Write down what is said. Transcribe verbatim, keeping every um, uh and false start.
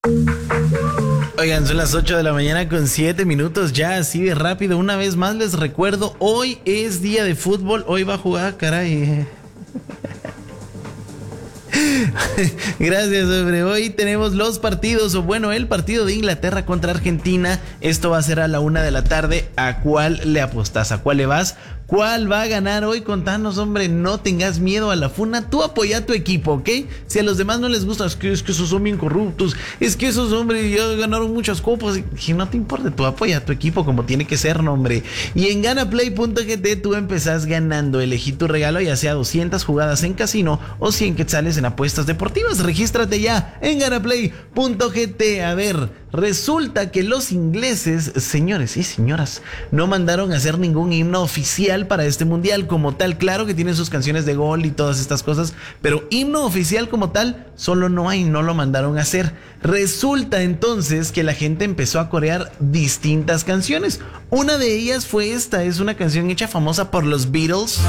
Oigan, son las ocho de la mañana con siete minutos, ya así de rápido. Una vez más les recuerdo, hoy es día de fútbol, hoy va a jugar, caray. Gracias, hombre. Hoy tenemos los partidos, o bueno, el partido de Inglaterra contra Argentina. Esto va a ser a la una de la tarde. ¿A cuál le apostas? ¿A cuál le vas? ¿Cuál va a ganar hoy? Contanos, hombre, no tengas miedo a la funa. Tú apoya a tu equipo, ¿ok? Si a los demás no les gusta, es que, es que esos son bien corruptos, es que esos, hombre, ya ganaron muchas copas. Que no te importe, tú apoya a tu equipo como tiene que ser, no, hombre. Y en ganaplay punto gt tú empezás ganando. Elegí tu regalo, ya sea doscientas jugadas en casino o cien quetzales en apuestas deportivas. Regístrate ya en ganaplay punto gt. A ver, resulta que los ingleses, señores y señoras, no mandaron a hacer ningún himno oficial para este mundial como tal. Claro que tienen sus canciones de gol y todas estas cosas, pero himno oficial como tal solo no hay, no lo mandaron a hacer. Resulta entonces que la gente empezó a corear distintas canciones. Una de ellas fue esta, es una canción hecha famosa por los Beatles.